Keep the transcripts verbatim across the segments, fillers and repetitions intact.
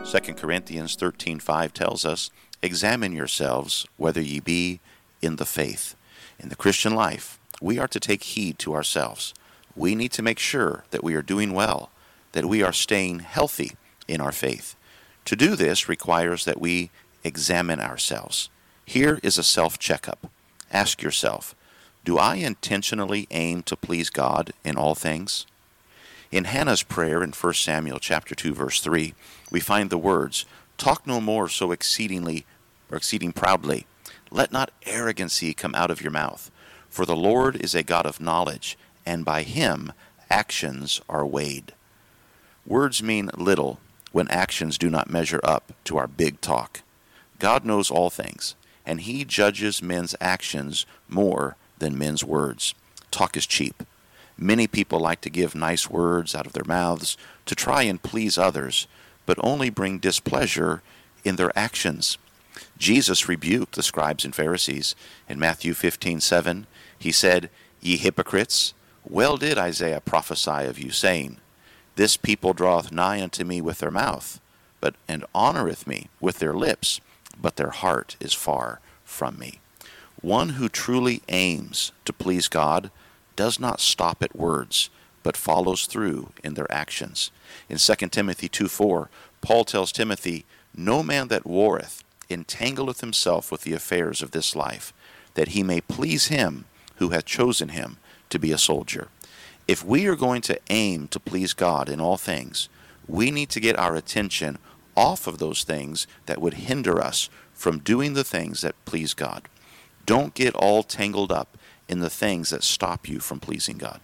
Second Corinthians thirteen five tells us, "Examine yourselves whether ye be in the faith." In the Christian life, we are to take heed to ourselves. We need to make sure that we are doing well, that we are staying healthy in our faith. To do this requires that we examine ourselves. Here is a self-checkup. Ask yourself, do I intentionally aim to please God in all things? In Hannah's prayer in First Samuel chapter two, verse three, we find the words, "Talk no more so exceedingly or exceeding proudly. Let not arrogancy come out of your mouth. For the Lord is a God of knowledge, and by him actions are weighed." Words mean little when actions do not measure up to our big talk. God knows all things, and he judges men's actions more than men's words. Talk is cheap. Many people like to give nice words out of their mouths to try and please others, but only bring displeasure in their actions. Jesus rebuked the scribes and Pharisees. In Matthew fifteen seven, he said, "Ye hypocrites, well did Isaiah prophesy of you, saying, This people draweth nigh unto me with their mouth, but and honoureth me with their lips, but their heart is far from me." One who truly aims to please God does not stop at words, but follows through in their actions. In Second Timothy two four, Paul tells Timothy, "No man that warreth entangleth himself with the affairs of this life, that he may please him who hath chosen him to be a soldier." If we are going to aim to please God in all things, we need to get our attention off of those things that would hinder us from doing the things that please God. Don't get all tangled up in the things that stop you from pleasing God.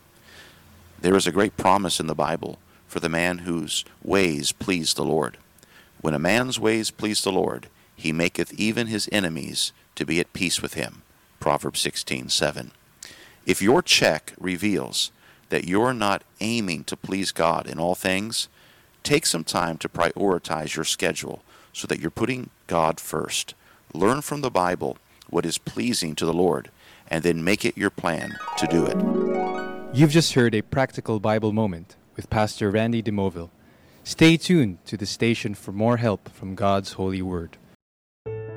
There is a great promise in the Bible for the man whose ways please the Lord. When a man's ways please the Lord, he maketh even his enemies to be at peace with him. Proverbs sixteen seven. If your check reveals that you're not aiming to please God in all things, take some time to prioritize your schedule so that you're putting God first. Learn from the Bible what is pleasing to the Lord, and then make it your plan to do it. You've just heard a practical Bible moment with Pastor Randy DeMoville. Stay tuned to the station for more help from God's holy word.